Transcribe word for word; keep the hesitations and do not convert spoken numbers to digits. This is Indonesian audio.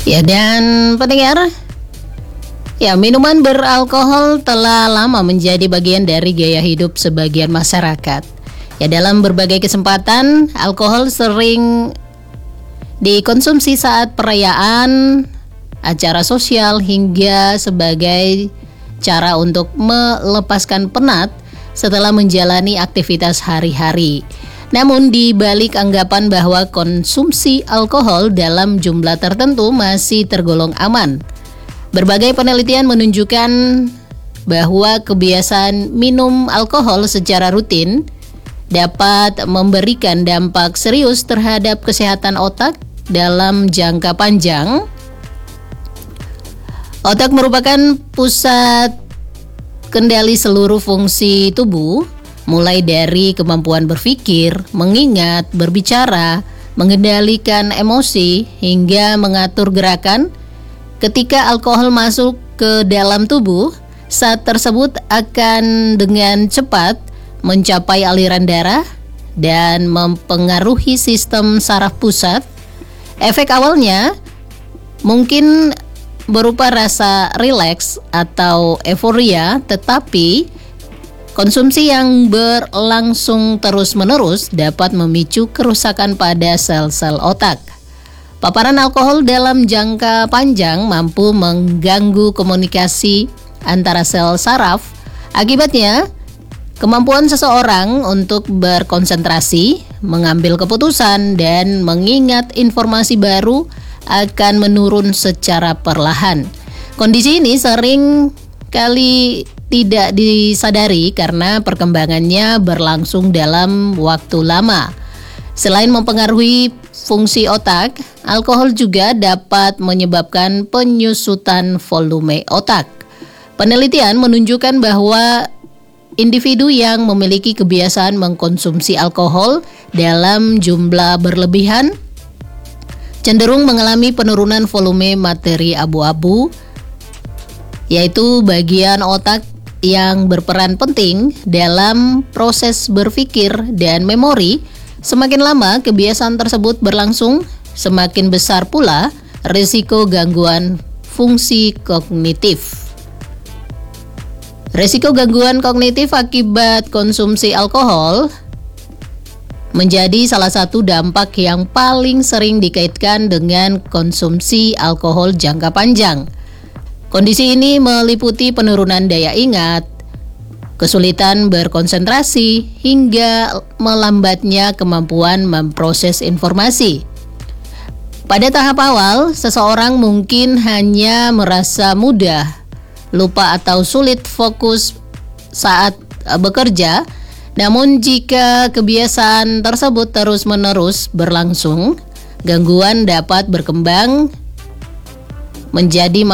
Ya, dan pendengar, ya, minuman beralkohol telah lama menjadi bagian dari gaya hidup sebagian masyarakat. Ya, dalam berbagai kesempatan, alkohol sering dikonsumsi saat perayaan, acara sosial, hingga sebagai cara untuk melepaskan penat setelah menjalani aktivitas hari-hari. Namun di balik anggapan bahwa konsumsi alkohol dalam jumlah tertentu masih tergolong aman, berbagai penelitian menunjukkan bahwa kebiasaan minum alkohol secara rutin dapat memberikan dampak serius terhadap kesehatan otak dalam jangka panjang. Otak merupakan pusat kendali seluruh fungsi tubuh, mulai dari kemampuan berpikir, mengingat, berbicara, mengendalikan emosi, hingga mengatur gerakan. Ketika alkohol masuk ke dalam tubuh, zat tersebut akan dengan cepat mencapai aliran darah dan mempengaruhi sistem saraf pusat. Efek awalnya mungkin berupa rasa rileks atau euforia, tetapi konsumsi yang berlangsung terus-menerus dapat memicu kerusakan pada sel-sel otak. Paparan alkohol dalam jangka panjang mampu mengganggu komunikasi antara sel saraf. Akibatnya, kemampuan seseorang untuk berkonsentrasi, mengambil keputusan, dan mengingat informasi baru akan menurun secara perlahan. Kondisi ini sering kali tidak disadari karena perkembangannya berlangsung dalam waktu lama. Selain mempengaruhi fungsi otak, alkohol juga dapat menyebabkan penyusutan volume otak. Penelitian menunjukkan bahwa individu yang memiliki kebiasaan mengkonsumsi alkohol dalam jumlah berlebihan cenderung mengalami penurunan volume materi abu-abu, yaitu bagian otak yang berperan penting dalam proses berpikir dan memori. Semakin lama kebiasaan tersebut berlangsung, semakin besar pula risiko gangguan fungsi kognitif. Risiko gangguan kognitif akibat konsumsi alkohol menjadi salah satu dampak yang paling sering dikaitkan dengan konsumsi alkohol jangka panjang. Kondisi ini meliputi penurunan daya ingat, kesulitan berkonsentrasi, hingga melambatnya kemampuan memproses informasi. Pada tahap awal, seseorang mungkin hanya merasa mudah, lupa atau sulit fokus saat bekerja. Namun jika kebiasaan tersebut terus-menerus berlangsung, gangguan dapat berkembang menjadi